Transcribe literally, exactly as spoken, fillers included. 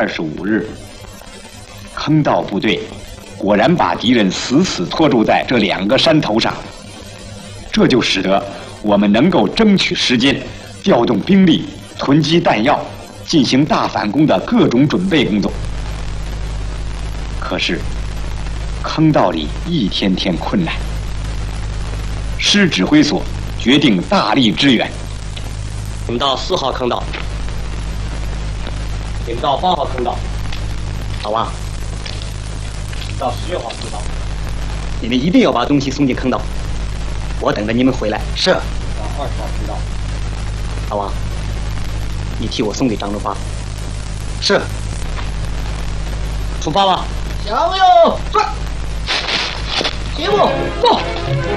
二十五日，坑道部队果然把敌人死死拖住在这两个山头上，这就使得我们能够争取时间，调动兵力，囤积弹药，进行大反攻的各种准备工作。可是，坑道里一天天困难，师指挥所决定大力支援。 你们到四号坑道，你们到八号坑道，老王，到十六号坑道，你们一定要把东西送进坑道，我等着你们回来。是。到二十号坑道，老王，你替我送给张忠发。是。出发吧。 向右转，起步走。